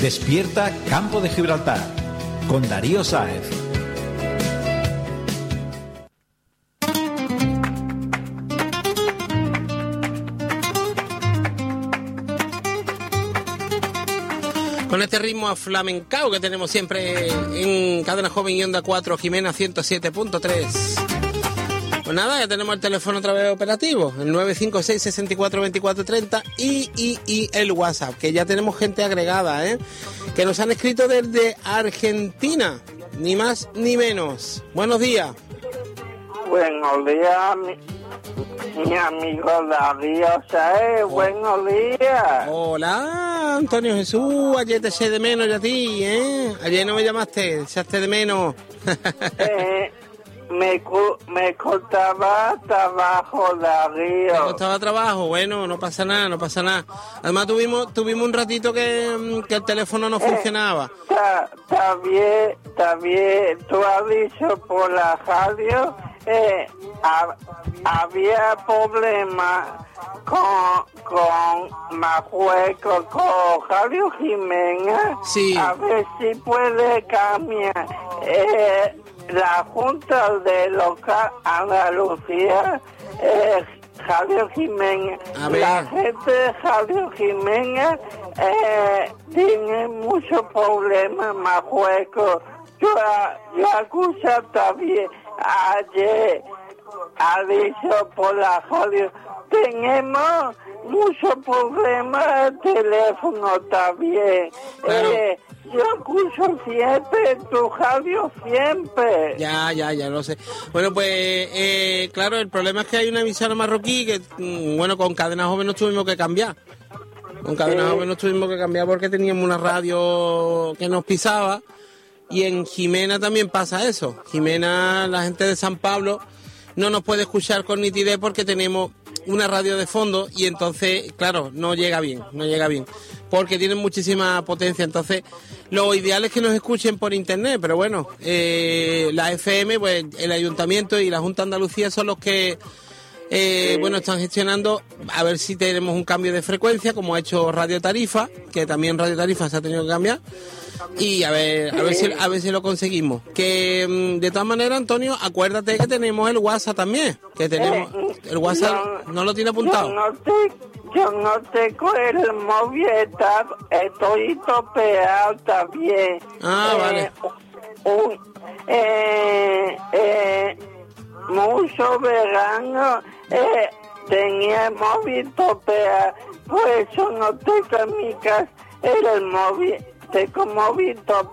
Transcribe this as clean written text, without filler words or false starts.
Despierta Campo de Gibraltar con Darío Sáez. Con este ritmo aflamencao que tenemos siempre en Cadena Joven y Onda 4, Jimena 107.3. Pues nada, ya tenemos el teléfono otra vez operativo, el 956 64 24 30 y el WhatsApp, que ya tenemos gente agregada, que nos han escrito desde Argentina, ni más ni menos. Buenos días. Buenos días, mi amigo Darío Sáez, buenos días. Hola, Antonio Jesús, ayer te eché de menos yo a ti, Ayer no me llamaste, echaste de menos. Me costaba trabajo, Darío. Me costaba trabajo, bueno, no pasa nada, no pasa nada. Además tuvimos un ratito que el teléfono no funcionaba. Está bien, tú has dicho por la radio, había problemas con Marruecos, con Radio Jimena. Sí. A ver si puede cambiar. La Junta de Local Andalucía, Radio Jimena, la gente de Radio Jimena tiene muchos problemas en Marruecos. Yo escuché también ayer, ha dicho por la radio, tenemos muchos problemas de teléfono también. Claro. Yo escucho siempre tu radio, siempre. Ya lo sé. Bueno, pues, claro, el problema es que hay una emisora marroquí que, bueno, con Cadena Joven nos tuvimos que cambiar. Con Cadena Joven nos tuvimos que cambiar porque teníamos una radio que nos pisaba. Y en Jimena también pasa eso. Jimena, la gente de San Pablo no nos puede escuchar con nitidez porque tenemos una radio de fondo y entonces, claro, no llega bien, porque tienen muchísima potencia. Entonces, lo ideal es que nos escuchen por internet, pero bueno, la FM, pues el Ayuntamiento y la Junta de Andalucía son los que, bueno, están gestionando a ver si tenemos un cambio de frecuencia, como ha hecho Radio Tarifa, que también Radio Tarifa se ha tenido que cambiar. Y a ver si lo conseguimos. Que de todas maneras, Antonio, acuérdate que tenemos el WhatsApp también. Que tenemos el WhatsApp, no lo tiene apuntado. Yo no tengo el móvil, estoy topeado también. Vale. Muchos veranos tenía el móvil topeado, por eso no tengo en mi casa el móvil. Tengo móvil topeado